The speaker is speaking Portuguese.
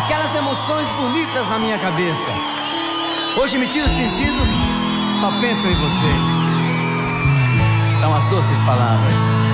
aquelas emoções bonitas na minha cabeça. Hoje me tiro o sentido, só penso em você. São as doces palavras.